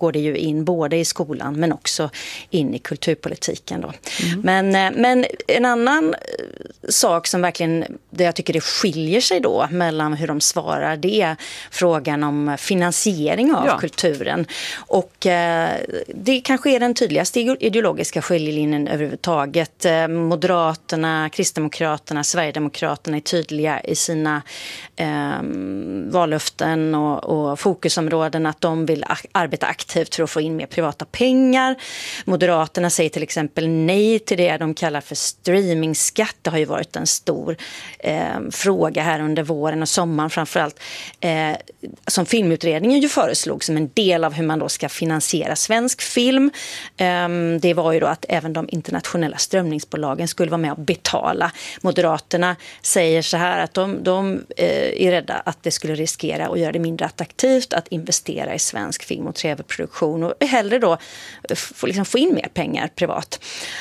går det ju in både i skolan men också in i kulturpolitiken då. Men en annan sak som verkligen, där jag tycker det skiljer sig då mellan hur de svarar, det är frågan om finansiering av kulturen. Och det kanske är den tydligaste ideologiska skiljelinjen överhuvudtaget. Moderaterna, Kristdemokraterna, Sverigedemokraterna är tydliga i sina vallöften och fokusområden att de vill arbeta aktivt för att få in mer privata pengar. Moderaterna säger till exempel nej till det de kallar för streamingskatt. Det har ju varit en stor fråga här under våren och sommaren framförallt. Som filmutredningen ju föreslog som en del av hur man då ska finansiera svensk film. Det var ju då att även de internationella strömningsbolagen skulle vara med och betala. Moderaterna säger så här att de är rädda att det skulle riskera att göra det mindre attraktivt att investera i svensk film- och tv-produktion och hellre då få in mer pengar privat.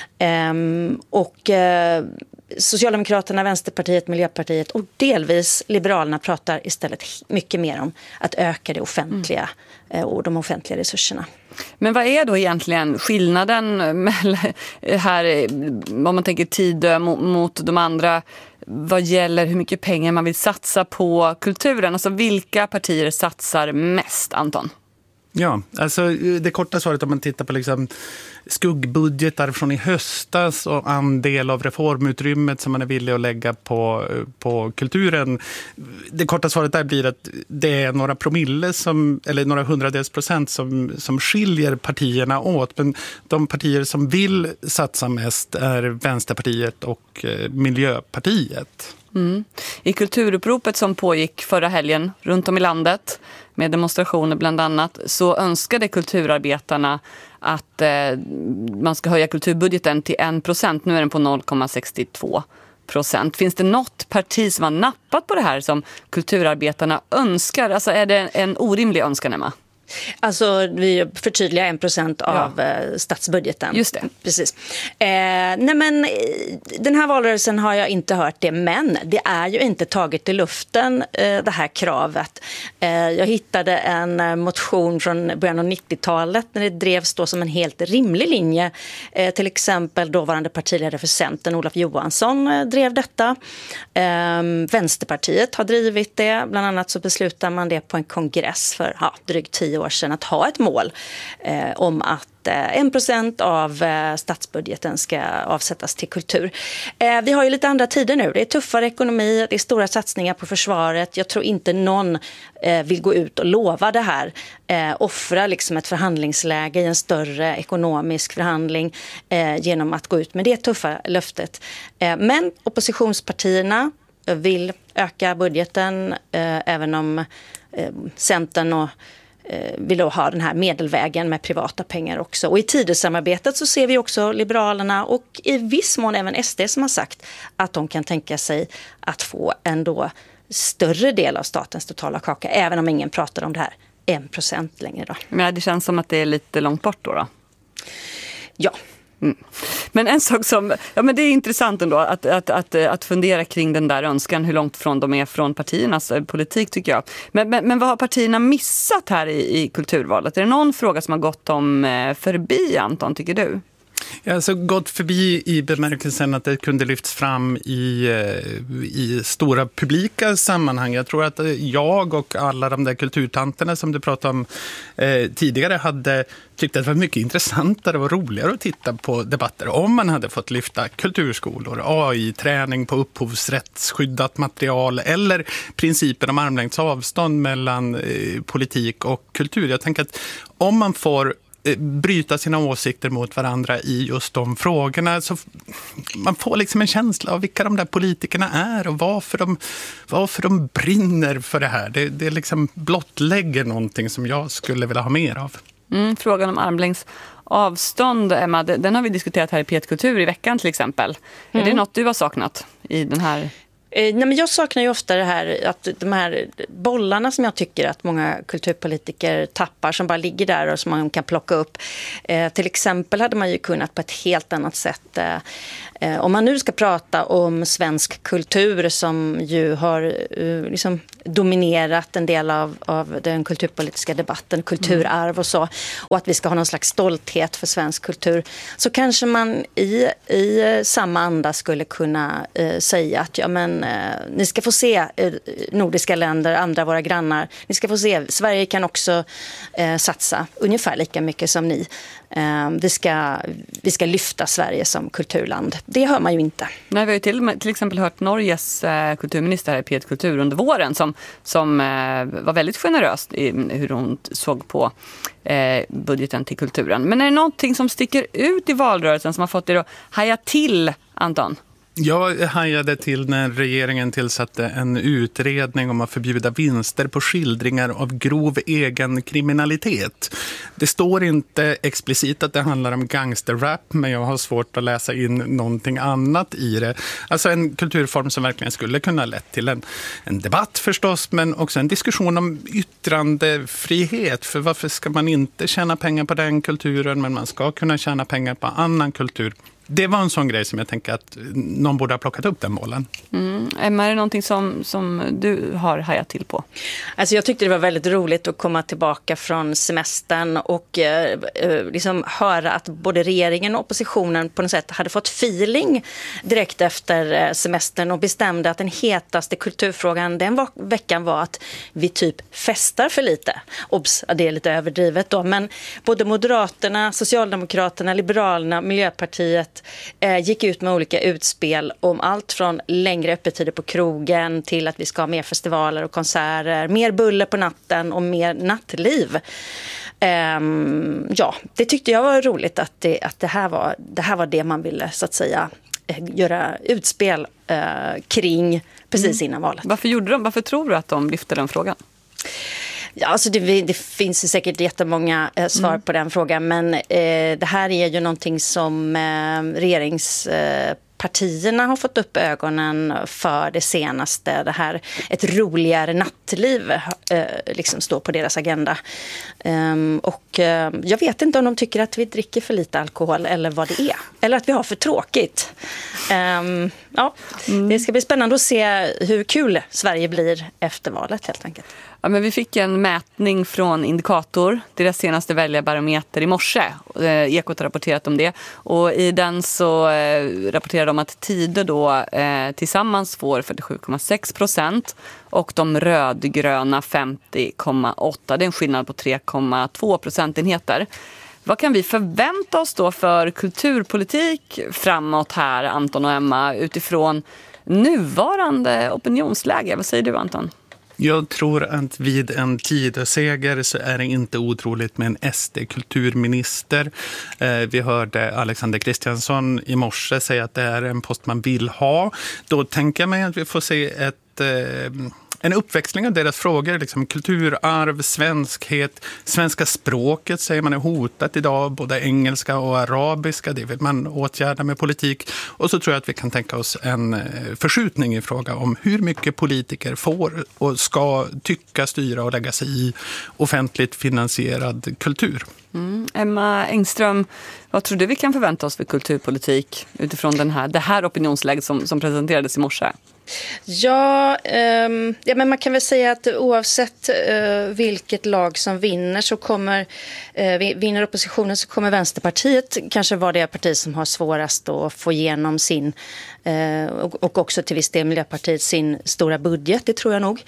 Socialdemokraterna, Vänsterpartiet, Miljöpartiet och delvis Liberalerna pratar istället mycket mer om att öka det offentliga och de offentliga resurserna. Men vad är då egentligen skillnaden här, om man tänker Tidö mot de andra, vad gäller hur mycket pengar man vill satsa på kulturen? Alltså vilka partier satsar mest, Anton? Ja, alltså det korta svaret om man tittar på liksom skuggbudgetar från i höstas och andel av reformutrymmet som man är villig att lägga på kulturen. Det korta svaret där blir att det är några promille eller några hundradels procent som skiljer partierna åt. Men de partier som vill satsa mest är Vänsterpartiet och Miljöpartiet. I kulturuppropet som pågick förra helgen runt om i landet med demonstrationer bland annat, så önskade kulturarbetarna att man ska höja kulturbudgeten till 1%. Nu är den på 0,62%. Finns det något parti som har nappat på det här som kulturarbetarna önskar? Alltså är det en orimlig önskan, Emma? Alltså vi förtydligar 1% av statsbudgeten. Just det. Precis. Nej men den här valrörelsen har jag inte hört det, men det är ju inte taget i luften det här kravet. Jag hittade en motion från början av 90-talet när det drevs då som en helt rimlig linje. Till exempel dåvarande partiledare för Centern, Olof Johansson, drev detta. Vänsterpartiet har drivit det. Bland annat så beslutar man det på en kongress för drygt 10 år sedan att ha ett mål om att 1% av statsbudgeten ska avsättas till kultur. Vi har ju lite andra tider nu. Det är tuffare ekonomi, det är stora satsningar på försvaret. Jag tror inte någon vill gå ut och lova det här. Offra liksom ett förhandlingsläge i en större ekonomisk förhandling genom att gå ut med det tuffa löftet. Men oppositionspartierna vill öka budgeten även om Centern och vill då ha den här medelvägen med privata pengar också. Och i Tidösamarbetet så ser vi också Liberalerna och i viss mån även SD som har sagt att de kan tänka sig att få en då större del av statens totala kaka, även om ingen pratar om det här 1% längre då. Men det känns som att det är lite långt bort då? Ja. Men en sak som, men det är intressant ändå att fundera kring den där önskan, hur långt från de är från partiernas politik tycker jag. Men vad har partierna missat här i kulturvalet? Är det någon fråga som har gått dem förbi, Anton, tycker du? Ja, alltså gått förbi i bemärkelsen att det kunde lyfts fram i stora publika sammanhang. Jag tror att jag och alla de där kulturtanterna som du pratade om tidigare hade tyckt att det var mycket intressantare och roligare att titta på debatter om man hade fått lyfta kulturskolor, AI-träning på upphovsrättsskyddat material eller principen om armlängds avstånd mellan politik och kultur. Jag tänker att om man får bryta sina åsikter mot varandra i just de frågorna så man får liksom en känsla av vilka de där politikerna är och varför de brinner för det här. Det liksom blottlägger någonting som jag skulle vilja ha mer av. Frågan om armlängds avstånd, Emma, den har vi diskuterat här i P1 Kultur i veckan till exempel. Är det något du har saknat i den här Nej, men jag saknar ju ofta det här, att de här bollarna som jag tycker att många kulturpolitiker tappar, som bara ligger där och som man kan plocka upp. Till exempel hade man ju kunnat på ett helt annat sätt, om man nu ska prata om svensk kultur som ju har liksom dominerat en del av den kulturpolitiska debatten, kulturarv och så, och att vi ska ha någon slags stolthet för svensk kultur, så kanske man i samma anda skulle kunna säga att ni ska få se nordiska länder, andra våra grannar, ni ska få se, Sverige kan också satsa ungefär lika mycket som ni. Vi ska lyfta Sverige som kulturland. Det hör man ju inte. Nej, vi har ju till exempel hört Norges kulturminister här i P1 Kultur under våren som var väldigt generös i hur hon såg på budgeten till kulturen. Men är det någonting som sticker ut i valrörelsen som har fått er att haja till, Anton? Jag hajade till när regeringen tillsatte en utredning om att förbjuda vinster på skildringar av grov egen kriminalitet. Det står inte explicit att det handlar om gangsterrap, men jag har svårt att läsa in någonting annat i det. Alltså en kulturform som verkligen skulle kunna lett till en debatt förstås, men också en diskussion om yttrandefrihet. För varför ska man inte tjäna pengar på den kulturen, men man ska kunna tjäna pengar på annan kultur? Det var en sån grej som jag tänker att någon borde ha plockat upp den målen. Emma, är det någonting som du har hajat till på? Alltså jag tyckte det var väldigt roligt att komma tillbaka från semestern och liksom höra att både regeringen och oppositionen på något sätt hade fått feeling direkt efter semestern och bestämde att den hetaste kulturfrågan den veckan var att vi typ festar för lite. Obs, det är lite överdrivet då, men både Moderaterna, Socialdemokraterna, Liberalerna, Miljöpartiet gick ut med olika utspel om allt från längre öppettider på krogen till att vi ska ha mer festivaler och konserter, mer buller på natten och mer nattliv. Det tyckte jag var roligt att det här var det man ville så att säga göra utspel kring precis innan valet. Varför tror du att de lyfter den frågan? Ja, alltså det finns ju säkert jättemånga svar på den frågan, men det här är ju någonting som regeringspartierna har fått upp ögonen för det senaste. Det här, ett roligare nattliv liksom står på deras agenda. Jag vet inte om de tycker att vi dricker för lite alkohol eller vad det är. Eller att vi har för tråkigt. Det ska bli spännande att se hur kul Sverige blir efter valet helt enkelt. Ja, men vi fick en mätning från Indikator, deras senaste väljarbarometer i morse. Ekot har rapporterat om det. Och i den så rapporterar de att Tidö då tillsammans får 47,6% och de rödgröna 50,8%. Det är en skillnad på 3,2 procentenheter. Vad kan vi förvänta oss då för kulturpolitik framåt här, Anton och Emma, utifrån nuvarande opinionsläge? Vad säger du, Anton? Jag tror att vid en Tidö-seger så är det inte otroligt med en SD-kulturminister. Vi hörde Alexander Kristiansson i morse säga att det är en post man vill ha. Då tänker jag mig att vi får se en uppväxling av deras frågor, liksom kulturarv, svenskhet, svenska språket säger man är hotat idag, både engelska och arabiska, det vill man åtgärda med politik. Och så tror jag att vi kan tänka oss en förskjutning i fråga om hur mycket politiker får och ska tycka, styra och lägga sig i offentligt finansierad kultur. Emma Engström, vad tror du vi kan förvänta oss för kulturpolitik utifrån det här opinionsläget som presenterades i morse? Ja, men man kan väl säga att oavsett vilket lag som vinner så vinner oppositionen så kommer Vänsterpartiet kanske vara det parti som har svårast att få igenom sin och också till viss del Miljöpartiet sin stora budget, det tror jag nog.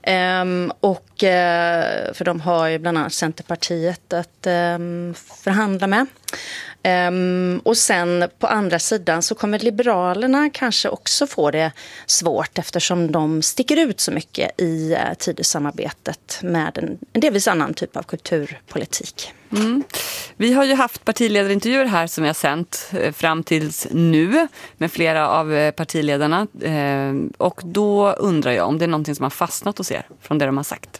För de har ju bland annat Centerpartiet att förhandla med. Och sen på andra sidan så kommer Liberalerna kanske också få det svårt eftersom de sticker ut så mycket i Tidösamarbetet med en delvis annan typ av kulturpolitik. Vi har ju haft partiledarintervjuer här som vi har sänt fram tills nu med flera av partiledarna och då undrar jag om det är någonting som har fastnat hos er från det de har sagt.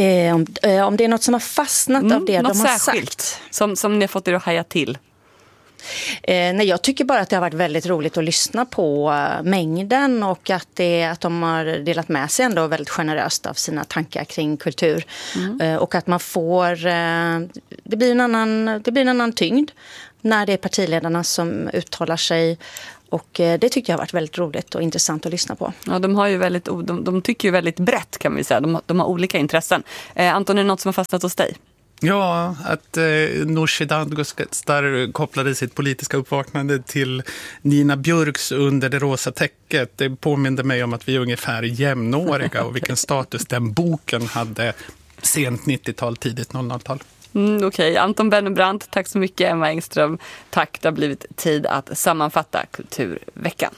Om det är något som har fastnat av det de har särskilt, sagt. Som ni har fått er att haja till. Nej, jag tycker bara att det har varit väldigt roligt att lyssna på mängden och att de har delat med sig ändå väldigt generöst av sina tankar kring kultur. Och att man får... Det blir en annan tyngd när det är partiledarna som uttalar sig. Och det tycker jag har varit väldigt roligt och intressant att lyssna på. Ja, de tycker ju väldigt brett, kan vi säga. De har olika intressen. Anton, är det något som har fastnat hos dig? Ja, att Nooshi Dadgostar kopplade sitt politiska uppvaknande till Nina Björks Under det rosa täcket. Det påminner mig om att vi är ungefär jämnåriga och vilken status den boken hade sent 90-tal, tidigt 00-tal. Okej. Anton Bennebrant, tack så mycket. Emma Engström, tack. Det har blivit tid att sammanfatta Kulturveckan.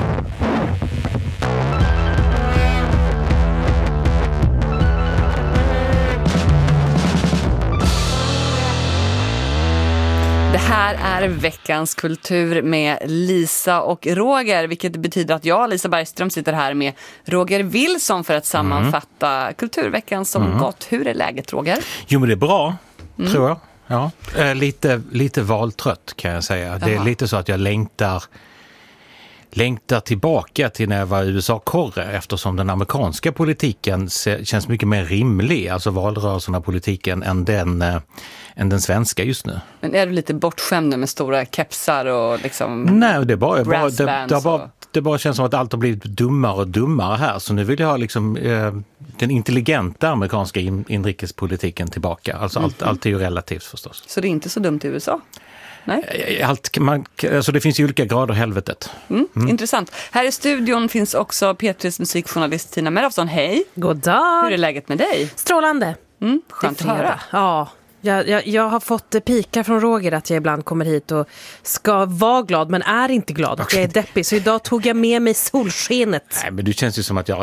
Det här är veckans kultur med Lisa och Roger, vilket betyder att jag, Lisa Bergström, sitter här med Roger Wilson för att sammanfatta Kulturveckan som gått. Hur är läget, Roger? Jo, men det är bra, tror jag. Ja. Lite valtrött, kan jag säga. Det är lite så att jag längtar tillbaka till när jag var USA-korre, eftersom den amerikanska politiken känns mycket mer rimlig, alltså valrörelserna politiken, än den svenska just nu. Men är du lite bortskämd med stora kepsar och liksom... Nej, det bara känns som att allt har blivit dummare och dummare här, så nu vill jag ha liksom den intelligenta amerikanska inrikespolitiken tillbaka. Alltså allt är ju relativt förstås. Så det är inte så dumt i USA? Nej. Alltså det finns ju olika grader i helvetet. Intressant. Här i studion finns också P3s musikjournalist Tina Merafsson. Hej! God dag! Hur är läget med dig? Strålande. Skönt att höra. Ja, jag har fått pikar från Roger att jag ibland kommer hit och ska vara glad men är inte glad. Och jag är deppig, så idag tog jag med mig solskenet. Nej, men du känns ju som att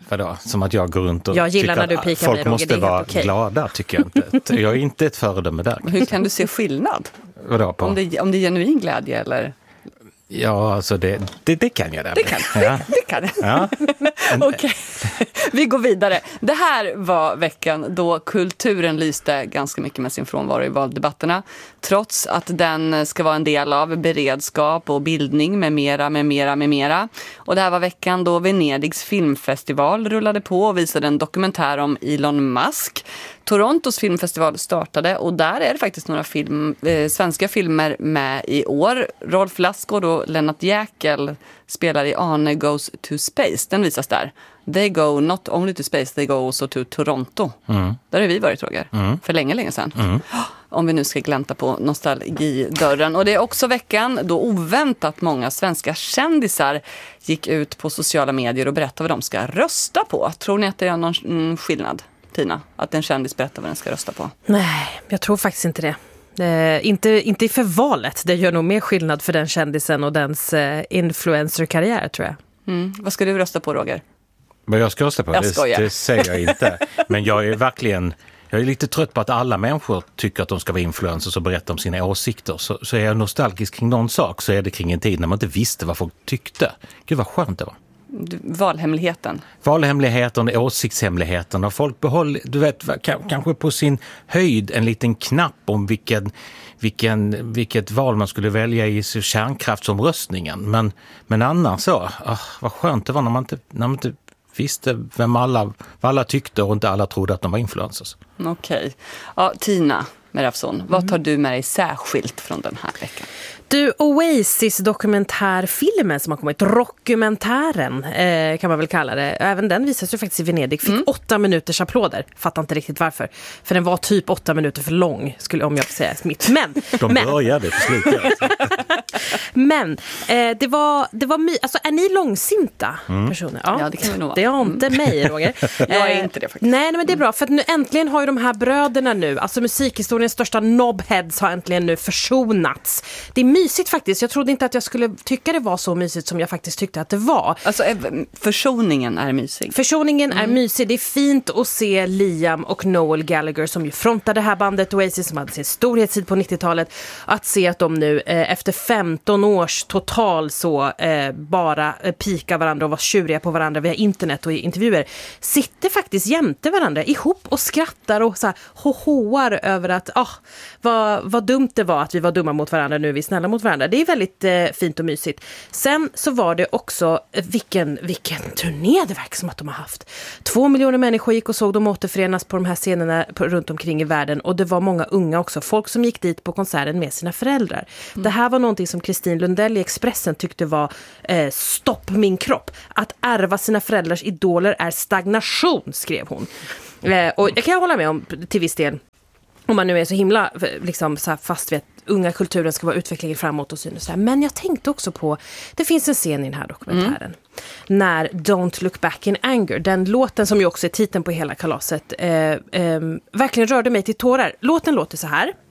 jag går runt och jag gillar när du tycker att pikar folk mig, Roger, måste vara glada, tycker jag inte. Jag är inte ett föredöme där. Hur kan du se skillnad? Vadå, på? Om det är genuin glädje eller... Ja, alltså det kan jag. Det kan jag. Ja. Okej, vi går vidare. Det här var veckan då kulturen lyste ganska mycket med sin frånvaro i valdebatterna. Trots att den ska vara en del av beredskap och bildning med mera. Och det här var veckan då Venedigs filmfestival rullade på och visade en dokumentär om Elon Musk. Torontos filmfestival startade och där är det faktiskt några svenska filmer med i år. Rolf Lassgård och Lennart Jäkel spelar i Arne Goes to Space. Den visas där. They go not only to space, they go also to Toronto. Där har vi varit, Roger. För länge sedan. Om vi nu ska glänta på nostalgidörren. Och det är också veckan då oväntat många svenska kändisar gick ut på sociala medier och berättade vad de ska rösta på. Tror ni att det är någon skillnad, Tina? Att en kändis berättar vad den ska rösta på? Nej, jag tror faktiskt inte det. Inte för valet. Det gör nog mer skillnad för den kändisen och dens influencer-karriär, tror jag. Vad ska du rösta på, Roger? Men jag ska rösta på det säger jag inte. Men jag är lite trött på att alla människor tycker att de ska vara influencers och berätta om sina åsikter. Så är jag nostalgisk kring någon sak, så är det kring en tid när man inte visste vad folk tyckte. Gud vad skönt det var. Valhemligheten, åsiktshemligheten, och folk behåller, du vet, kanske på sin höjd en liten knapp om vilket val man skulle välja i kärnkraftsomröstningen. Men annars så, vad skönt det var när man inte visste vad alla tyckte och inte alla trodde att de var influencers. Okej. Ja, Tina Merafsson, vad tar du med dig särskilt från den här veckan? Du, Oasis-dokumentärfilmen som har kommit, rockumentären kan man väl kalla det. Även den visas ju faktiskt i Venedig. Fick 8 minuters applåder. Fattar inte riktigt varför. För den var typ 8 minuter för lång, om jag får säga smitt. De började till slut. Men det var alltså, är ni långsinta personer? Ja, det kan vi nog vara. Det har inte mig, Roger. Jag är inte det faktiskt. Nej, men det är bra. För att nu äntligen har ju de här bröderna nu, alltså musikhistoriens största knobheads har äntligen nu försonats. Det är mysigt faktiskt. Jag trodde inte att jag skulle tycka det var så mysigt som jag faktiskt tyckte att det var. Alltså försoningen är mysig. Försoningen är mysig. Det är fint att se Liam och Noel Gallagher som ju frontade det här bandet Oasis som hade sin storhetstid på 90-talet. Att se att de nu efter 15 års total så bara pikar varandra och var tjuriga på varandra via internet och i intervjuer. Sitter faktiskt jämte varandra ihop och skrattar och så här hoar över att vad dumt det var att vi var dumma mot varandra, nu är vi snälla mot mot varandra. Det är väldigt fint och mysigt. Sen så var det också, vilken turné det verkar som att de har haft. 2 miljoner människor gick och såg dem återförenas på de här scenerna runt omkring i världen. Och det var många unga också. Folk som gick dit på konserten med sina föräldrar. Det här var någonting som Kristin Lundell i Expressen tyckte var stopp min kropp. Att ärva sina föräldrars idoler är stagnation, skrev hon. Och jag kan hålla med om till viss del, om man nu är så himla liksom, så här fast vid att unga kulturen ska vara utvecklingen framåt och så här. Men jag tänkte också på, det finns en scen i den här dokumentären när Don't Look Back in Anger, den låten som ju också är titeln på hela kalaset, verkligen rörde mig till tårar. Låten låter så här.